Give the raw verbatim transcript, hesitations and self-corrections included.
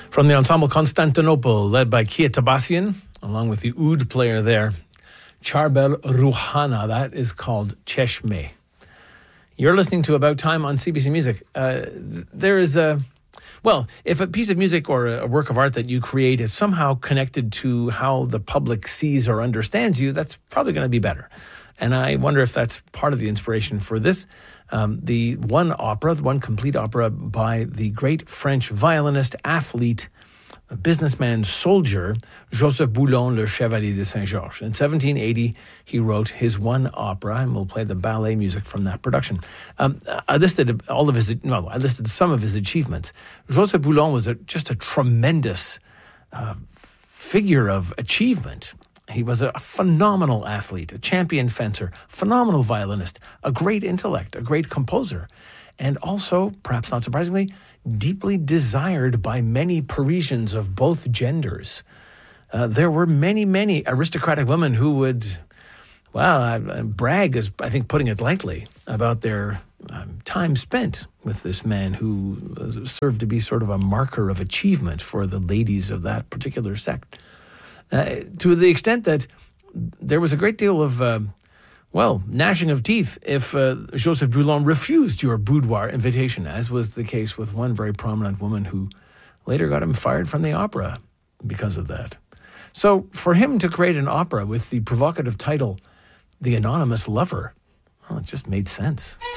From the ensemble Constantinople, led by Kia Tabassian, along with the oud player there, Charbel Rouhana. That is called Cheshme. You're listening to About Time on C B C Music. Uh, there is a, well, if a piece of music or a work of art that you create is somehow connected to how the public sees or understands you, that's probably going to be better. And I wonder if that's part of the inspiration for this. Um, the one opera, the one complete opera by the great French violinist, athlete, businessman, soldier, Joseph Boulon, Le Chevalier de Saint-Georges. In seventeen eighty, he wrote his one opera, and we'll play the ballet music from that production. Um, I listed all of his, no, I listed some of his achievements. Joseph Boulon was a, just a tremendous uh, figure of achievement. He was a phenomenal athlete, a champion fencer, phenomenal violinist, a great intellect, a great composer, and also, perhaps not surprisingly, deeply desired by many Parisians of both genders. Uh, there were many, many aristocratic women who would, well, uh, brag is, I think, putting it lightly, about their um, time spent with this man who uh, served to be sort of a marker of achievement for the ladies of that particular sect. Uh, to the extent that there was a great deal of, uh, well, gnashing of teeth if uh, Joseph Boulon refused your boudoir invitation, as was the case with one very prominent woman who later got him fired from the opera because of that. So for him to create an opera with the provocative title, The Anonymous Lover, well, it just made sense.